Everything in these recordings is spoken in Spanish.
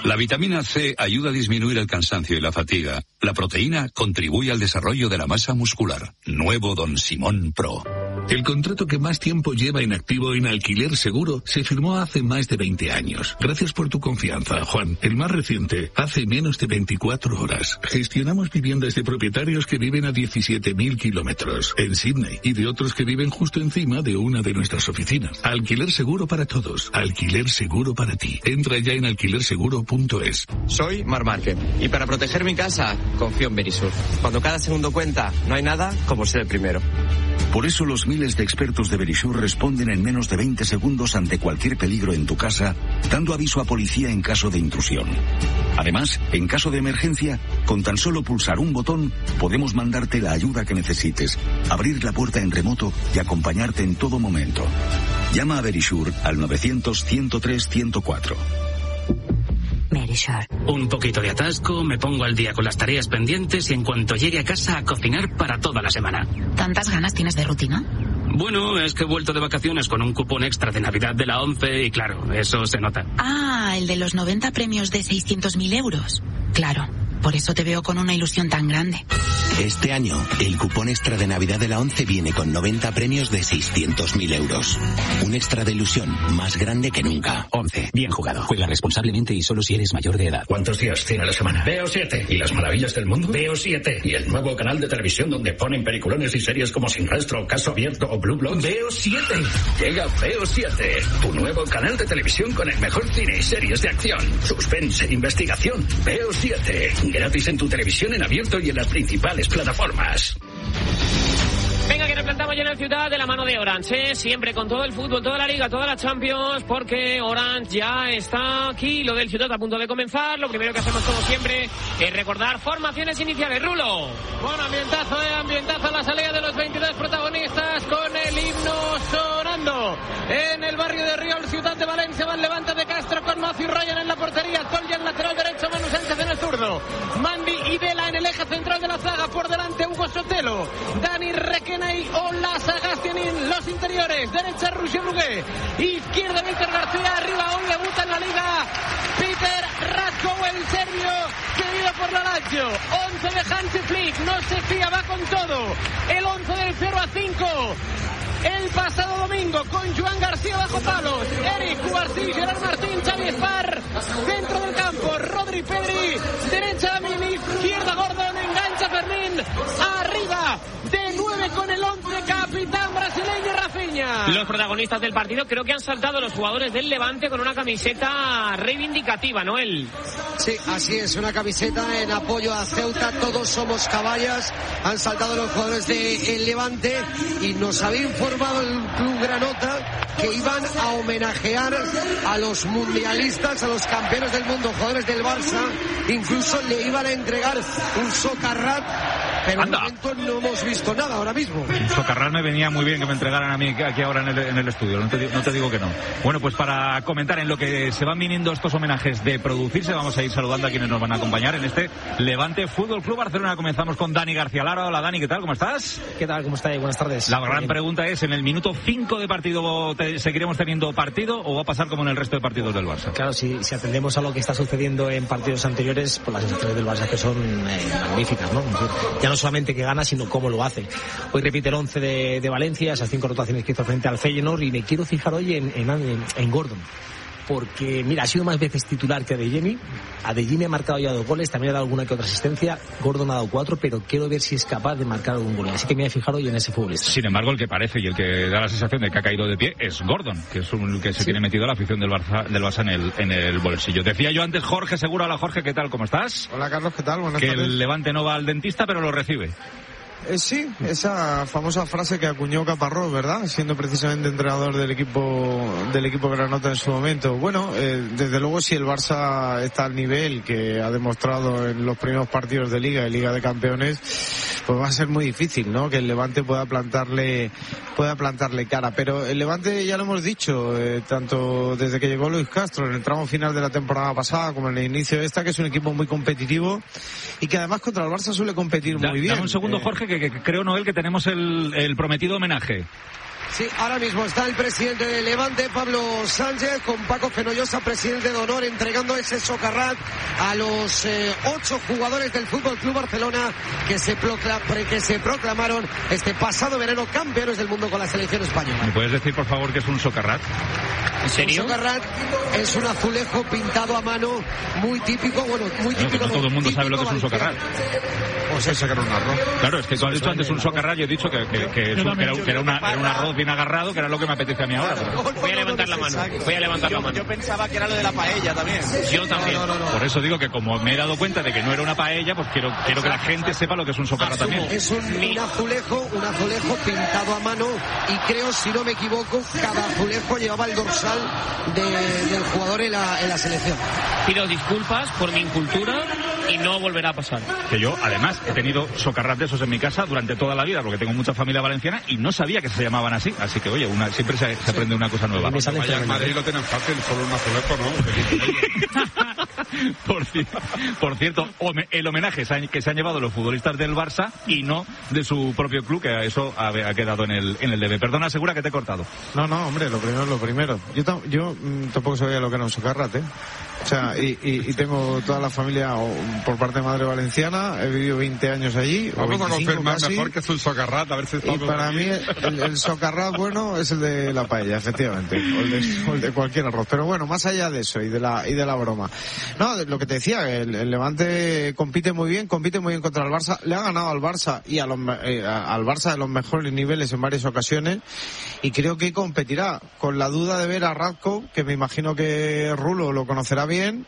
La vitamina C ayuda a disminuir el cansancio y la fatiga. La proteína contribuye al desarrollo de la masa muscular. Nuevo Don Simón Pro. El contrato que más tiempo lleva en activo en Alquiler Seguro se firmó hace más de 20 años. Gracias por tu confianza, Juan. El más reciente, hace menos de 24 horas. Gestionamos viviendas de propietarios que viven a 17.000 kilómetros en Sydney y de otros que viven justo encima de una de nuestras oficinas. Alquiler Seguro para todos. Alquiler Seguro para ti. Entra ya en alquilerseguro.es. Soy Mar Márquez y para proteger mi casa confío en Verisur. Cuando cada segundo cuenta, no hay nada como ser el primero. Por eso los miles de expertos de Verisur responden en menos de 20 segundos ante cualquier peligro en tu casa, dando aviso a policía en caso de intrusión. Además, en caso de emergencia, con tan solo pulsar un botón, podemos mandarte la ayuda que necesites, abrir la puerta en remoto y acompañarte en todo momento. Llama a Verisur al 900-103-104. Verisur. Un poquito de atasco, me pongo al día con las tareas pendientes y en cuanto llegue a casa a cocinar para toda la semana. ¿Tantas ganas tienes de rutina? Bueno, es que he vuelto de vacaciones con un cupón extra de Navidad de la 11 y claro, eso se nota. Ah, el de los 90 premios de 600.000 euros. Claro, por eso te veo con una ilusión tan grande. Este año, el cupón extra de Navidad de la 11 viene con 90 premios de 600.000 euros. Un extra de ilusión más grande que nunca. 11. Bien jugado. Juega responsablemente y solo si eres mayor de edad. ¿Cuántos días tiene la semana? Veo 7. ¿Y las maravillas del mundo? Veo 7. ¿Y el nuevo canal de televisión donde ponen peliculones y series como Sin Rastro, Caso Abierto o Blue Bloods? Veo 7. Llega Veo 7. Tu nuevo canal de televisión con el mejor cine y series de acción, suspense, investigación. Veo 7. Gratis en tu televisión en abierto y en las principales plataformas. Venga, que nos plantamos ya en la ciudad de la mano de Orange, siempre con todo el fútbol, toda la Liga, toda la Champions, porque Orange ya está aquí, lo del Ciutat a punto de comenzar. Lo primero que hacemos como siempre es recordar formaciones iniciales. Rulo. Bueno, ambientazo la salida de los 22 protagonistas con el himno sonando. En el barrio de Riol, Ciutat de Valencia, va el Levante de Castro con Matthew Ryan en la portería, Tolja en lateral derecho, Manu Sánchez en el zurdo, Mandy y Vela en el eje central de la zaga, por delante Hugo Sotelo, Dani Requena y Ola Sagastianin, los interiores, derecha Roger Brugué, izquierda Víctor García, arriba hoy debuta en la Liga Peter Ratko, el serbio cedido por la Lazio. 11 de Hansi Flick, no se fía, va con todo, el 11 del 0-5 el pasado domingo con Joan García bajo palos, Eric Cubarsí, Gerard Martín, Xavi Espar, centro del campo, Rodri Pedri, derecha Damini, izquierda Gordon, engancha Fermín, arriba de 9 con el 11 capitán brasileño Rafinha. Los protagonistas del partido creo que han saltado los jugadores del Levante con una camiseta reivindicativa, Noel. Sí, así es, una camiseta en apoyo a Ceuta, todos somos caballas, han saltado los jugadores del Levante y nos había informado el Club Granota que iban a homenajear a los mundialistas, a los campeones del mundo, jugadores del Barça, incluso le iban a entregar un socarrat, pero de momento no hemos visto nada ahora mismo. Socarrat me venía muy bien que me entregaran a mí aquí ahora en el estudio, no te digo que no. Bueno, pues para comentar en lo que se van viniendo estos homenajes de producirse, vamos a ir saludando a quienes nos van a acompañar en este Levante Fútbol Club Barcelona. Comenzamos con Dani García Lara. Hola Dani, ¿qué tal? ¿Cómo estás? ¿Qué tal? ¿Cómo estáis? Buenas tardes. La gran pregunta es, ¿en el minuto 5 de partido seguiremos teniendo partido o va a pasar como en el resto de partidos del Barça? Claro, si atendemos a lo que está sucediendo en partidos anteriores, pues las sensaciones del Barça que son magníficas, ¿no? Ya no solamente que gana, sino cómo lo hace. Hoy repite el 11 de Valencia, esas 5 rotaciones que hizo frente al Feyenoord, y me quiero fijar hoy en Gordon. Porque, mira, ha sido más veces titular que Adeyemi. Adeyemi ha marcado ya 2 goles, también ha dado alguna que otra asistencia. Gordon ha dado 4, pero quiero ver si es capaz de marcar algún gol. Así que me voy a fijar hoy en ese futbolista. Sin embargo, el que parece y el que da la sensación de que ha caído de pie es Gordon, que es el que se tiene metido a la afición del Barça en el bolsillo. Decía yo antes, Jorge Segura. Hola Jorge, ¿qué tal? ¿Cómo estás? Hola Carlos, ¿qué tal? Buenas tardes. Que el Levante no va al dentista, pero lo recibe. Sí, esa famosa frase que acuñó Caparrós, ¿verdad? Siendo precisamente entrenador del equipo Granota en su momento. Bueno, desde luego si el Barça está al nivel que ha demostrado en los primeros partidos de Liga y Liga de Campeones, pues va a ser muy difícil, ¿no? Que el Levante pueda plantarle cara. Pero el Levante, ya lo hemos dicho, tanto desde que llegó Luis Castro en el tramo final de la temporada pasada como en el inicio de esta, que es un equipo muy competitivo y que además contra el Barça suele competir muy bien. Dame un segundo, Jorge, que creo, Noel, que tenemos el prometido homenaje. Sí, ahora mismo está el presidente de Levante, Pablo Sánchez, con Paco Fenollosa, presidente de honor, entregando ese socarrat a los 8 jugadores del Fútbol Club Barcelona que se proclamaron este pasado verano campeones del mundo con la selección española. ¿Me puedes decir, por favor, qué es un socarrat? ¿En serio? Un socarrat es un azulejo pintado a mano muy típico, muy típico. No todo el mundo sabe lo que es un socarrat. Pues es sacar un arroz. Claro, es que tú has dicho antes un socarrat, yo he dicho que era un arroz bien agarrado, que era lo que me apetece a mí ahora. Voy a levantar la mano. Yo pensaba que era lo de la paella también. Yo también. Por eso digo que como me he dado cuenta de que no era una paella, pues quiero que la gente sepa lo que es un socarrat también. Es un azulejo pintado a mano, y creo, si no me equivoco, cada azulejo llevaba el dorsal del jugador en la selección. Pido disculpas por mi incultura y no volverá a pasar. Que yo, además, he tenido socarrat de esos en mi casa durante toda la vida, porque tengo mucha familia valenciana y no sabía que se llamaban así. Así que, oye, siempre se aprende una cosa nueva. Vaya, en Madrid lo tienen fácil, solo un azulejo, ¿no? Por cierto, el homenaje que se han llevado los futbolistas del Barça y no de su propio club, que eso ha quedado en el debe. Perdona, Segura, que te he cortado. No, hombre, lo primero. Yo tampoco sabía lo que era un socarrat, ¿eh? O sea, y tengo toda la familia por parte de madre valenciana, he vivido 20 años allí. Vamos a confirmar casi. Mejor que es un socarrat, a ver si está. Y para mí el socarrat bueno es el de la paella, efectivamente, o el de cualquier arroz. Pero bueno, más allá de eso y de la broma. No, lo que te decía, el Levante compite muy bien contra el Barça. Le ha ganado al Barça y al Barça de los mejores niveles en varias ocasiones, y creo que competirá, con la duda de ver a Radko, que me imagino que Rulo lo conocerá bien,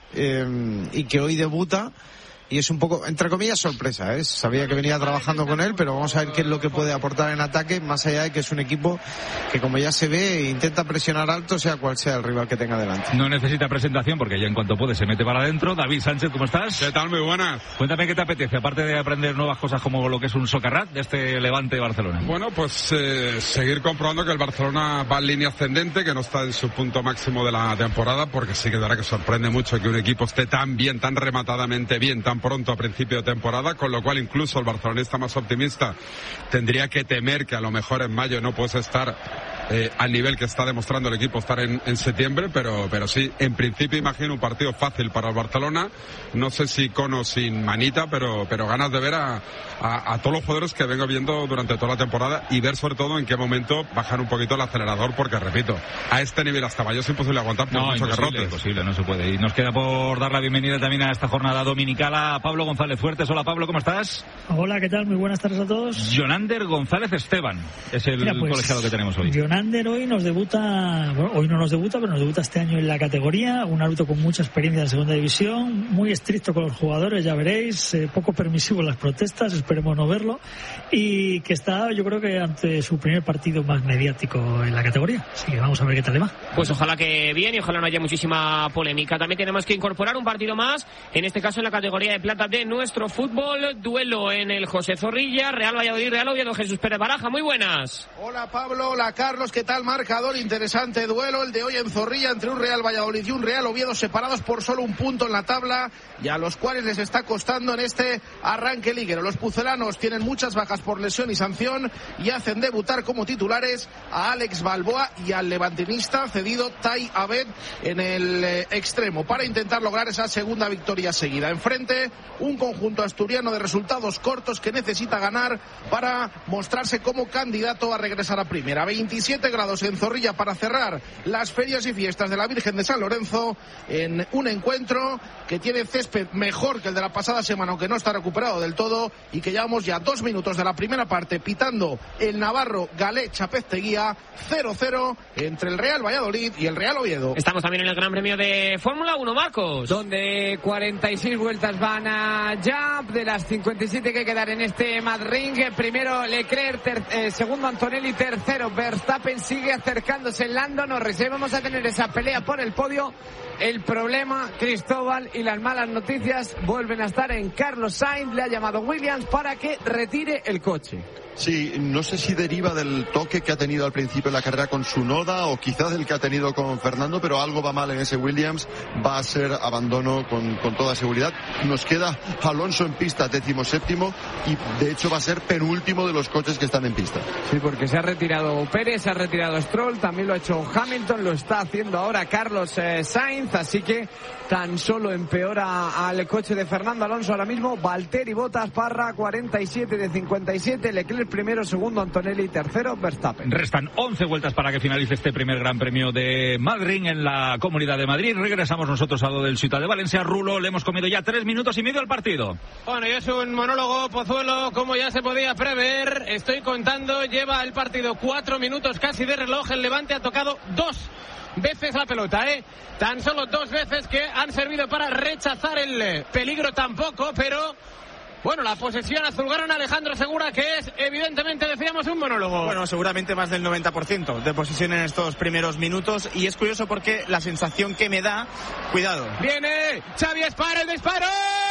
y que hoy debuta, y es un poco, entre comillas, sorpresa, ¿eh? Sabía que venía trabajando con él, pero vamos a ver qué es lo que puede aportar en ataque, más allá de que es un equipo que, como ya se ve, intenta presionar alto, sea cual sea el rival que tenga delante. No necesita presentación, porque ya en cuanto puede se mete para adentro. David Sánchez, ¿cómo estás? ¿Qué tal? Muy buenas. Cuéntame qué te apetece, aparte de aprender nuevas cosas como lo que es un socarrat de este Levante de Barcelona. Bueno, pues seguir comprobando que el Barcelona va en línea ascendente, que no está en su punto máximo de la temporada, porque sí que es verdad que sorprende mucho que un equipo esté tan bien, tan rematadamente bien, tan pronto a principio de temporada, con lo cual incluso el barcelonista más optimista tendría que temer que a lo mejor en mayo no puedes estar al nivel que está demostrando el equipo estar en septiembre, pero sí, en principio imagino un partido fácil para el Barcelona, no sé si con o sin manita, pero ganas de ver a todos los jugadores que vengo viendo durante toda la temporada, y ver sobre todo en qué momento bajar un poquito el acelerador, porque repito, a este nivel hasta mayo es imposible aguantar por mucho que rotes. Imposible, no se puede. Y nos queda por dar la bienvenida también a esta jornada dominical a Pablo González Fuertes. Hola, Pablo, ¿cómo estás? Hola, ¿qué tal? Muy buenas tardes a todos. Jonander González Esteban es el colegiado que tenemos hoy. Jonander hoy nos debuta, bueno, hoy no nos debuta, pero nos debuta este año en la categoría, un árbitro con mucha experiencia en segunda división, muy estricto con los jugadores, ya veréis, poco permisivo en las protestas, esperemos no verlo, y que está, yo creo que ante su primer partido más mediático en la categoría, así que vamos a ver qué tal le va. Pues ojalá que bien y ojalá no haya muchísima polémica. También tenemos que incorporar un partido más, en este caso en la categoría de plata de nuestro fútbol, duelo en el José Zorrilla, Real Valladolid, Real Oviedo. Jesús Pérez Baraja, muy buenas. Hola Pablo, hola Carlos, ¿qué tal? Marcador, interesante duelo el de hoy en Zorrilla entre un Real Valladolid y un Real Oviedo, separados por solo un punto en la tabla y a los cuales les está costando en este arranque liguero. Los pucelanos tienen muchas bajas por lesión y sanción y hacen debutar como titulares a Alex Balboa y al levantinista cedido Tai Abed en el extremo para intentar lograr esa segunda victoria seguida. Enfrente, un conjunto asturiano de resultados cortos que necesita ganar para mostrarse como candidato a regresar a primera. 27 grados en Zorrilla para cerrar las ferias y fiestas de la Virgen de San Lorenzo, en un encuentro que tiene césped mejor que el de la pasada semana, aunque no está recuperado del todo, y que llevamos ya 2 minutos de la primera parte pitando el navarro Galé Chapezteguía. 0-0 entre el Real Valladolid y el Real Oviedo. Estamos también en el Gran Premio de Fórmula 1, Marcos, donde 46 vueltas van allá, de las 57 que quedan en este Mad Ring. Primero Leclerc, segundo Antonelli, tercero Verstappen, sigue acercándose Lando Norris. Ahí vamos a tener esa pelea por el podio. El problema, Cristóbal, y las malas noticias vuelven a estar en Carlos Sainz. Le ha llamado Williams para que retire el coche. Sí, no sé si deriva del toque que ha tenido al principio de la carrera con Tsunoda o quizás del que ha tenido con Fernando, pero algo va mal en ese Williams, va a ser abandono con toda seguridad. Nos queda Alonso en pista, 17º, y de hecho va a ser penúltimo de los coches que están en pista. Sí, porque se ha retirado Pérez, se ha retirado Stroll, también lo ha hecho Hamilton, lo está haciendo ahora Carlos Sainz, así que tan solo empeora al coche de Fernando Alonso ahora mismo. Valtteri Bottas, Parra, 47 de 57, Leclerc primero, segundo Antonelli, tercero Verstappen. Restan 11 vueltas para que finalice este primer Gran Premio de Madrid en la Comunidad de Madrid. Regresamos nosotros a lo del Ciutat de Valencia. Rulo, le hemos comido ya 3 minutos y medio al partido. Bueno, y es un monólogo, Pozuelo, como ya se podía prever. Estoy contando, lleva el partido 4 minutos casi de reloj. El Levante ha tocado 2 veces la pelota, tan solo 2 veces que han servido para rechazar el peligro tampoco, pero bueno, la posesión azulgrana, Alejandro Segura, que es evidentemente, decíamos, un monólogo. Bueno, seguramente más del 90% de posesión en estos primeros minutos, y es curioso porque la sensación que me da, cuidado. Viene Xavi Espar, el disparo.